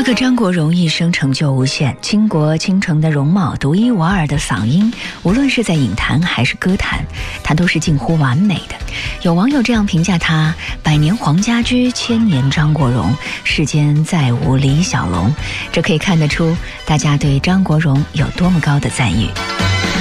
个张国荣一生成就无限，倾国倾城的容貌，独一无二的嗓音，无论是在影坛还是歌坛，他都是近乎完美的。有网友这样评价他：百年黄家驹，千年张国荣，世间再无李小龙。这可以看得出大家对张国荣有多么高的赞誉。